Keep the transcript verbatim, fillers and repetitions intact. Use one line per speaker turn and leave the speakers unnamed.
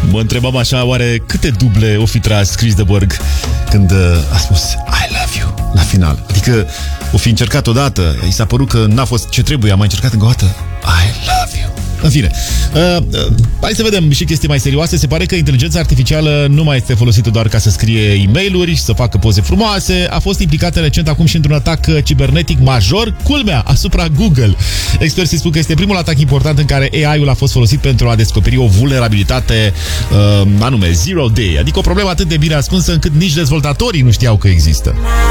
Mă întrebam așa, oare câte duble o fi tras Chris de Burgh când a spus I love you la final? Adică o fi încercat odată, i s-a părut că n-a fost ce trebuie, a mai încercat încă o dată I love you. În fine, uh, uh, hai să vedem și chestii mai serioase. Se pare că inteligența artificială nu mai este folosită doar ca să scrie e-mail-uri și să facă poze frumoase. A fost implicată recent acum și într-un atac cibernetic major, culmea, asupra Google. Experții spun că este primul atac important în care A I-ul a fost folosit pentru a descoperi o vulnerabilitate, uh, anume Zero Day, adică o problemă atât de bine ascunsă încât nici dezvoltatorii nu știau că există.